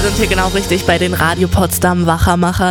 sind hier genau richtig bei den Radio Potsdam Wachermacher.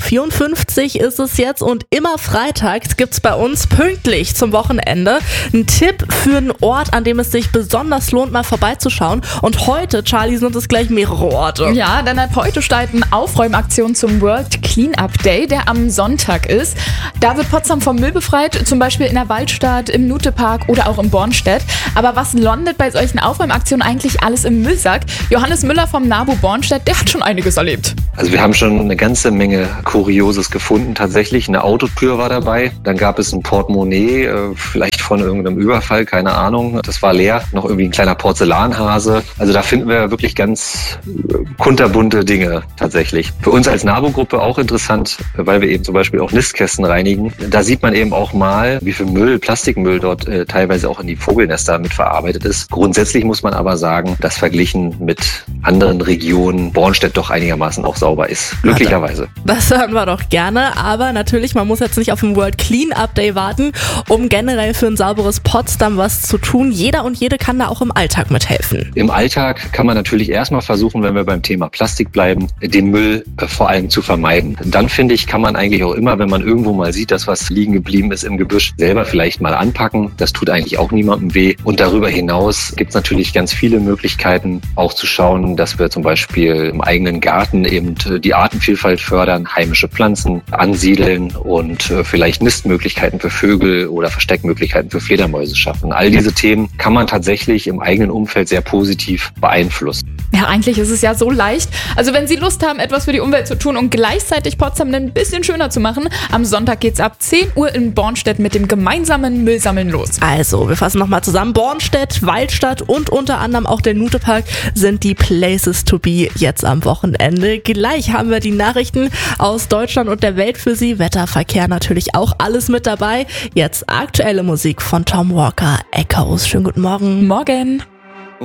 6.54 Uhr ist es jetzt und immer freitags gibt's bei uns pünktlich zum Wochenende einen Tipp für einen Ort, an dem es sich besonders lohnt, mal vorbeizuschauen. Und heute, Charlie, sind es gleich mehrere Orte. Ja, denn ab heute startet eine Aufräumaktion zum World Cleanup Day, der am Sonntag ist. Da wird Potsdam vom Müll befreit, zum Beispiel in der Waldstadt, im Nutepark oder auch in Bornstedt. Aber was landet bei solchen Aufräumaktionen eigentlich alles im Müllsack? Johannes Müller vom NABU Bornstedt, der hat schon einiges erlebt. Also wir haben schon eine ganze Menge Kurioses gefunden tatsächlich. Eine Autotür war dabei, dann gab es ein Portemonnaie, vielleicht von irgendeinem Überfall, keine Ahnung. Das war leer, noch irgendwie ein kleiner Porzellanhase. Also da finden wir wirklich ganz kunterbunte Dinge tatsächlich. Für uns als NABU-Gruppe auch interessant, weil wir eben zum Beispiel auch Nistkästen reinigen. Da sieht man eben auch mal, wie viel Müll, Plastikmüll dort teilweise auch in die Vogelnester mitverarbeitet ist. Grundsätzlich muss man aber sagen, dass verglichen mit anderen Regionen Bornstedt doch einigermaßen auch sauber ist. Glücklicherweise. Das hören wir doch gerne, aber natürlich, man muss jetzt nicht auf den World Cleanup Day warten, um generell für ein sauberes Potsdam was zu tun. Jeder und jede kann da auch im Alltag mithelfen. Im Alltag kann man natürlich erstmal versuchen, wenn wir beim Thema Plastik bleiben, den Müll vor allem zu vermeiden. Dann finde ich, kann man eigentlich auch immer, wenn man irgendwo mal sieht, dass was liegen geblieben ist im Gebüsch, selber vielleicht mal anpacken. Das tut eigentlich auch niemandem weh. Und darüber hinaus gibt es natürlich ganz viele Möglichkeiten, auch zu schauen, dass wir zum Beispiel im eigenen Garten eben die Artenvielfalt fördern, heimische Pflanzen ansiedeln und vielleicht Nistmöglichkeiten für Vögel oder Versteckmöglichkeiten für Fledermäuse schaffen. All diese Themen kann man tatsächlich im eigenen Umfeld sehr positiv beeinflussen. Ja, eigentlich ist es ja so leicht. Also wenn Sie Lust haben, etwas für die Umwelt zu tun und gleichzeitig Potsdam ein bisschen schöner zu machen, am Sonntag geht's ab 10 Uhr in Bornstedt mit dem gemeinsamen Müllsammeln los. Also, wir fassen nochmal zusammen. Bornstedt, Waldstadt und unter anderem auch der Nutepark sind die Places to be jetzt am Wochenende. Gleich haben wir die Nachrichten aus Deutschland und der Welt für Sie. Wetter, Verkehr natürlich auch alles mit dabei. Jetzt aktuelle Musik von Tom Walker, Echoes. Schönen guten Morgen. Morgen.